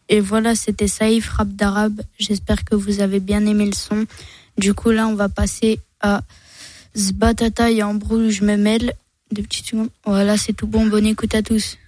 Et voilà, c'était Saïf, rap d'arabe. J'espère que vous avez bien aimé le son. Du coup, là, on va passer à Zbatata et Embrouille, je me mêle. 2 petites secondes. Voilà, c'est tout bon. Bonne écoute à tous.